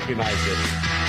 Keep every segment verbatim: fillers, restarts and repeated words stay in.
recognize it.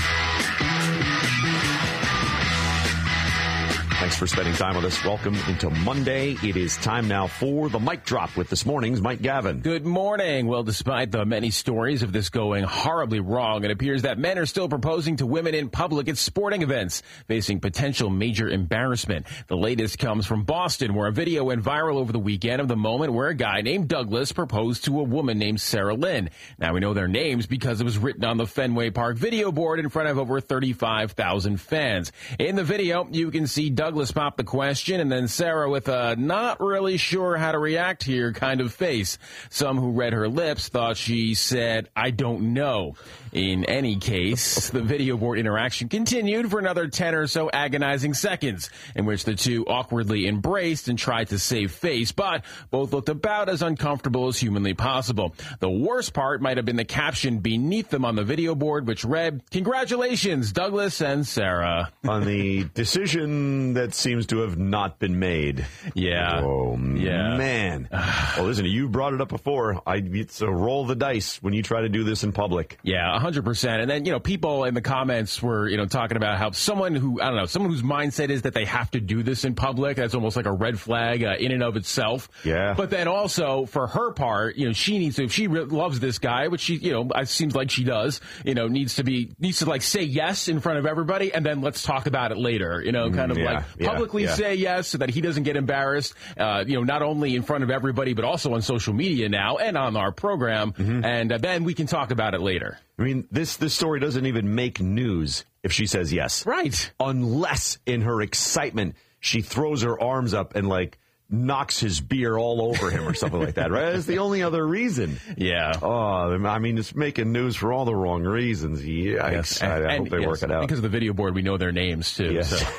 Thanks for spending time with us. Welcome into Monday. It is time now for the Mic Drop with this morning's Mike Gavin. Good morning. Well, despite the many stories of this going horribly wrong, it appears that men are still proposing to women in public at sporting events, facing potential major embarrassment. The latest comes from Boston, where a video went viral over the weekend of the moment where a guy named Douglas proposed to a woman named Sarah Lynn. Now, we know their names because it was written on the Fenway Park video board in front of over thirty-five thousand fans. In the video, you can see Douglas Douglas popped the question, and then Sarah with a not really sure how to react here kind of face. Some who read her lips thought she said, "I don't know." In any case, the video board interaction continued for another ten or so agonizing seconds, in which the two awkwardly embraced and tried to save face, but both looked about as uncomfortable as humanly possible. The worst part might have been the caption beneath them on the video board, which read, "Congratulations, Douglas and Sarah." On the decision that seems to have not been made. Yeah. Oh, yeah. man. Well, listen, you brought it up before. I, it's a roll of the dice when you try to do this in public. Yeah, one hundred percent. And then, you know, people in the comments were, you know, talking about how someone who, I don't know, someone whose mindset is that they have to do this in public, that's almost like a red flag uh, in and of itself. Yeah. But then also, for her part, you know, she needs to, if she re- loves this guy, which she, you know, it seems like she does, you know, needs to be, needs to, like, say yes in front of everybody, and then let's talk about it later, you know, kind of yeah, like yeah, publicly yeah. say yes so that he doesn't get embarrassed, uh, you know, not only in front of everybody, but also on social media now and on our program, mm-hmm. and uh, then we can talk about it later. I mean, this, this story doesn't even make news if she says yes. Right. Unless, in her excitement, she throws her arms up and, like, knocks his beer all over him or something like that, right? That's the only other reason. Yeah. Oh, I mean, it's making news for all the wrong reasons. Yeah, yes. I, I and, hope they yes, work it out. Because of the video board, we know their names, too. Yes. So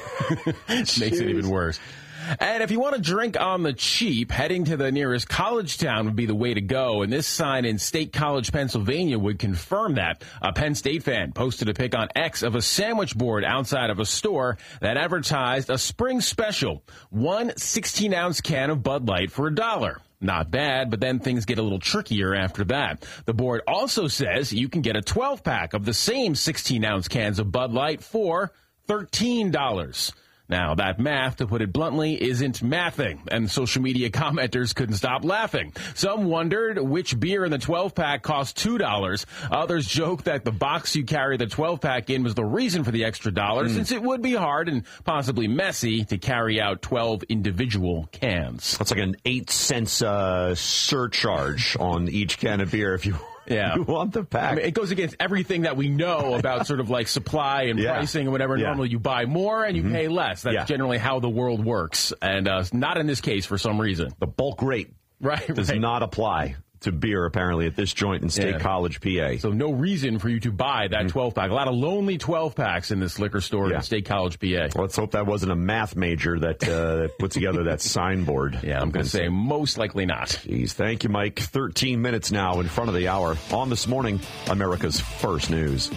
it makes it even worse. And if you want to drink on the cheap, heading to the nearest college town would be the way to go. And this sign in State College, Pennsylvania would confirm that. A Penn State fan posted a pic on X of a sandwich board outside of a store that advertised a spring special, one sixteen-ounce can of Bud Light for a dollar. Not bad, but then things get a little trickier after that. The board also says you can get a twelve-pack of the same sixteen-ounce cans of Bud Light for thirteen dollars. Now, that math, to put it bluntly, isn't mathing, and social media commenters couldn't stop laughing. Some wondered which beer in the twelve-pack cost two dollars. Others joked that the box you carry the twelve-pack in was the reason for the extra dollar, mm. since it would be hard and possibly messy to carry out twelve individual cans. That's like an eight cents uh, surcharge on each can of beer if you... Yeah. You want the pack. I mean, it goes against everything that we know about sort of like supply and yeah. pricing and whatever. Yeah. Normally you buy more and you mm-hmm. pay less. That's yeah. generally how the world works. And uh, not in this case for some reason. The bulk rate right, does right. not apply to beer, apparently, at this joint in State yeah. College, P A. So no reason for you to buy that twelve-pack. A lot of lonely twelve-packs in this liquor store yeah. in State College, P A. Well, let's hope that wasn't a math major that, uh, that put together that signboard. Yeah, I'm going to say most likely not. Jeez, thank you, Mike. thirteen minutes now in front of the hour. On This Morning, America's First News.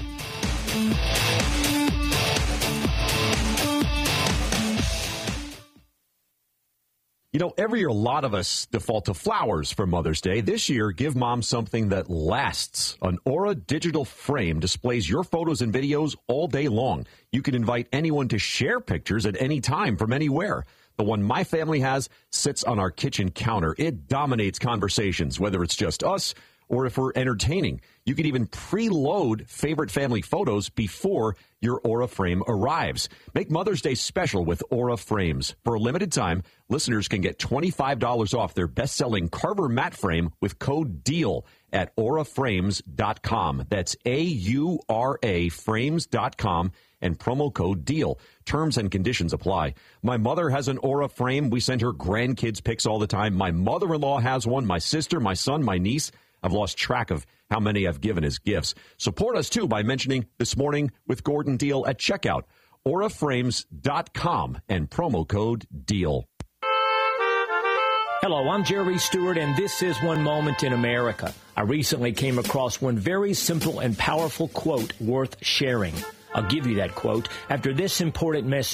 You know, every year a lot of us default to flowers for Mother's Day. This year, give Mom something that lasts. An Aura digital frame displays your photos and videos all day long. You can invite anyone to share pictures at any time from anywhere. The one my family has sits on our kitchen counter. It dominates conversations, whether it's just us or if we're entertaining. You can even preload favorite family photos before your Aura frame arrives. Make Mother's Day special with Aura frames. For a limited time, listeners can get twenty-five dollars off their best-selling Carver matte frame with code DEAL at aura frames dot com. That's A U R A frames dot com and promo code DEAL. Terms and conditions apply. My mother has an Aura frame. We send her grandkids pics all the time. My mother-in-law has one. My sister, my son, my niece. I've lost track of how many I've given as gifts. Support us, too, by mentioning This Morning with Gordon Deal at checkout. aura frames dot com and promo code DEAL. Hello, I'm Jerry Stewart, and this is One Moment in America. I recently came across one very simple and powerful quote worth sharing. I'll give you that quote after this important message.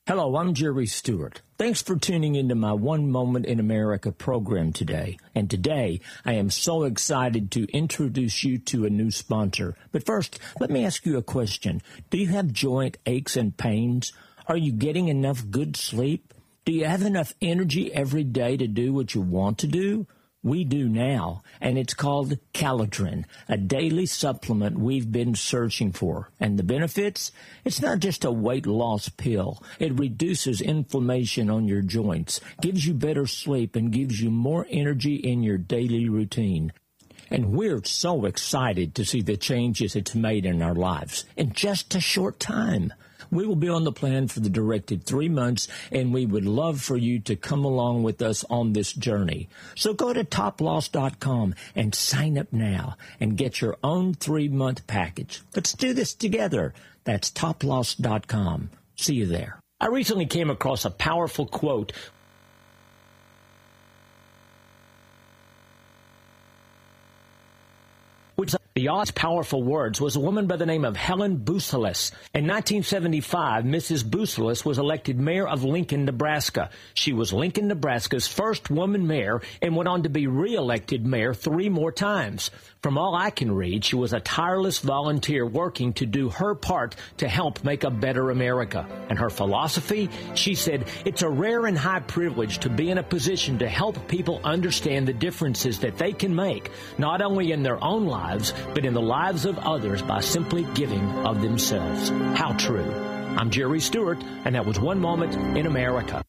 Hello, I'm Jerry Stewart. Thanks for tuning into my One Moment in America program today. And today, I am so excited to introduce you to a new sponsor. But first, let me ask you a question. Do you have joint aches and pains? Are you getting enough good sleep? Do you have enough energy every day to do what you want to do? We do now, and it's called Calitrin, a daily supplement we've been searching for. And the benefits? It's not just a weight loss pill. It reduces inflammation on your joints, gives you better sleep, and gives you more energy in your daily routine. And we're so excited to see the changes it's made in our lives in just a short time. We will be on the plan for the directed three months, and we would love for you to come along with us on this journey. So go to top loss dot com and sign up now and get your own three-month package. Let's do this together. That's top loss dot com. See you there. I recently came across a powerful quote which beyond powerful words was a woman by the name of Helen Boussoulis. In nineteen seventy-five, Missus Boussoulis was elected mayor of Lincoln, Nebraska. She was Lincoln, Nebraska's first woman mayor and went on to be re-elected mayor three more times. From all I can read, she was a tireless volunteer working to do her part to help make a better America. And her philosophy, she said, it's a rare and high privilege to be in a position to help people understand the differences that they can make, not only in their own lives, but in the lives of others by simply giving of themselves. How true. I'm Jerry Stewart, and that was One Moment in America.